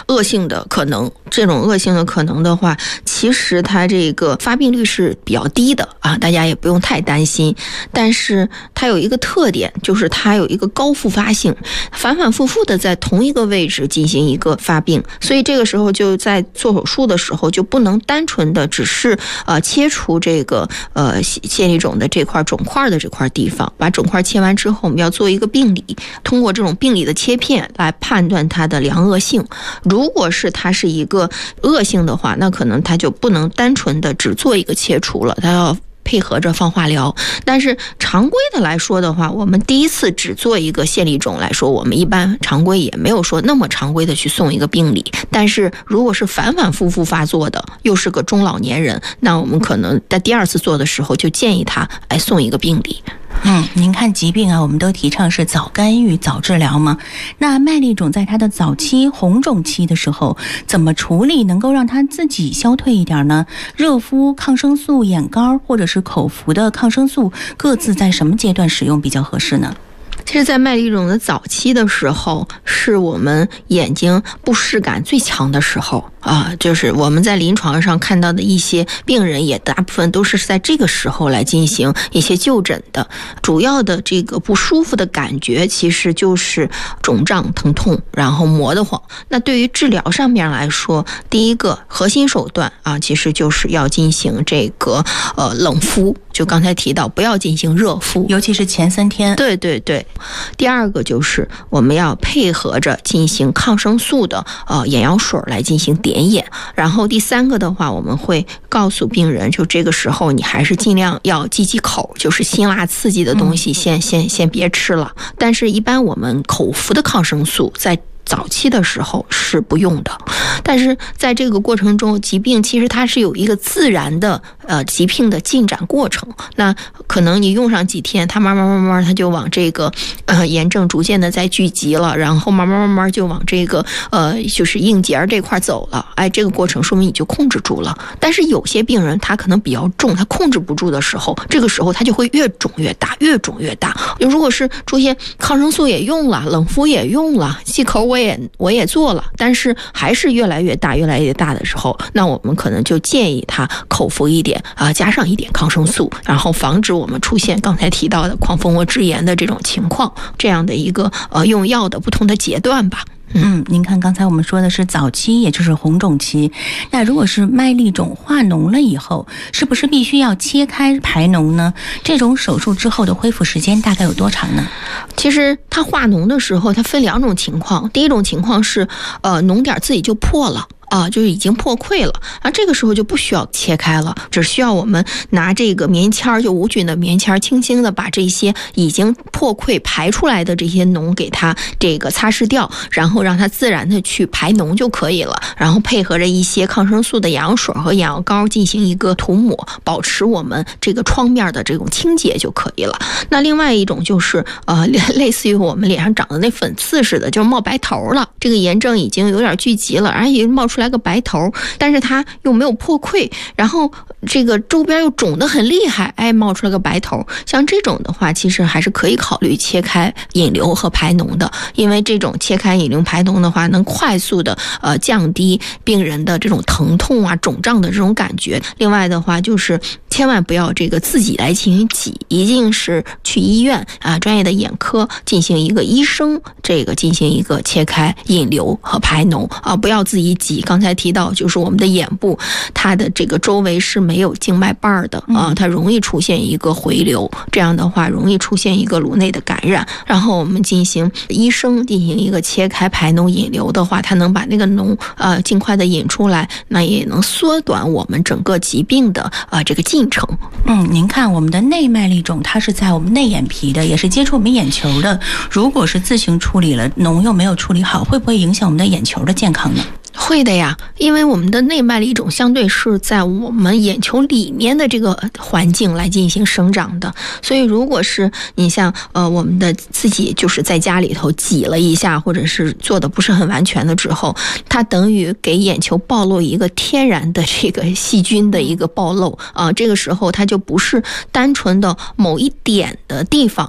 恶性的可能。这种恶性的可能的话，其实它这个发病率是比较低的啊，大家也不用太担心。但是它有一个特点，就是它有一个高复发性，反反复复的在同一个位置进行一个发病，所以这个时候就在做手术的时候就不能单纯的只是切除这个腺粒肿的这块肿块的这块地方，把肿块切完之后，我们要做一个病理，通过这种病理的切片来判断它的良恶性。如果是它是一个恶性的话，那可能它就不能单纯的只做一个切除了，它要配合着放化疗。但是常规的来说的话，我们第一次只做一个腺粒肿来说，我们一般常规也没有说那么常规的去送一个病理。但是如果是反反复复发作的，又是个中老年人，那我们可能在第二次做的时候就建议他来送一个病理。 您看疾病啊，我们都提倡是早干预、早治疗嘛。那麦粒肿在它的早期红肿期的时候，怎么处理能够让它自己消退一点呢？热敷抗生素、眼膏或者是口服的抗生素，各自在什么阶段使用比较合适呢？ 其实在麦粒肿的早期的时候，是我们眼睛不适感最强的时候啊，就是我们在临床上看到的一些病人也大部分都是在这个时候来进行一些就诊的。主要的这个不舒服的感觉其实就是肿胀疼痛，然后磨得慌。那对于治疗上面来说，第一个核心手段啊，其实就是要进行这个冷敷，就刚才提到不要进行热敷， 尤其是前3天。 对对对。第二个就是我们要配合着进行抗生素的眼药水来进行点眼。然后第三个的话，我们会告诉病人，就这个时候你还是尽量要忌口，就是辛辣刺激的东西先别吃了。但是一般我们口服的抗生素在早期的时候是不用的，但是在这个过程中，疾病其实它是有一个自然的疾病的进展过程。那可能你用上几天，它慢慢它就往这个炎症逐渐的在聚集了，然后慢慢就往这个就是硬结这块走了。哎，这个过程说明你就控制住了。但是有些病人他可能比较重，他控制不住的时候，这个时候他就会越肿越大，越肿越大。如果是出现抗生素也用了，冷敷也用了，忌口我也做了，但是还是越来越大的时候，那我们可能就建议他口服一点加上一点抗生素，然后防止我们出现刚才提到的狂蜂窝质炎的这种情况，这样的一个用药的不同的阶段吧。 您看刚才我们说的是早期，也就是红肿期。那如果是麦粒肿化脓了以后，是不是必须要切开排脓呢？这种手术之后的恢复时间大概有多长呢？ 其实它化脓的时候，它分2种情况。第一种情况是脓点自己就破了。就是已经破溃了，这个时候就不需要切开了，只需要我们拿这个棉签，就无菌的棉签，轻轻的把这些已经破溃排出来的这些脓给它这个擦拭掉，然后让它自然的去排脓就可以了。然后配合着一些抗生素的眼药水和眼药膏进行一个涂抹，保持我们这个创面的这种清洁就可以了。那另外一种就是类似于我们脸上长的那粉刺似的，就是冒白头了，这个炎症已经有点聚集了，而且冒出来个白头，但是它又没有破溃，然后这个周边又肿得很厉害，冒出来个白头。像这种的话，其实还是可以考虑切开引流和排脓的，因为这种切开引流排脓的话，能快速的降低病人的这种疼痛啊、肿胀的这种感觉。另外的话，就是千万不要这个自己来进行挤，一定是去医院专业的眼科进行一个医生这个进行一个切开引流和排脓不要自己挤。刚才提到就是我们的眼部，它的这个周围是没有静脉瓣的它容易出现一个回流，这样的话容易出现一个颅内的感染。然后我们医生进行一个切开排脓引流的话，它能把那个脓尽快的引出来，那也能缩短我们整个疾病的这个进程。 您看我们的内麦粒肿，它是在我们内眼皮的，也是接触我们眼球的。如果是自行处理了，脓又没有处理好，会不会影响我们的眼球的健康呢？ 会的呀，因为我们的内麦粒肿相对是在我们眼球里面的这个环境来进行生长的，所以如果是你像我们的自己就是在家里头挤了一下，或者是做的不是很完全的之后，它等于给眼球暴露一个天然的这个细菌的一个暴露这个时候它就不是单纯的某一点的地方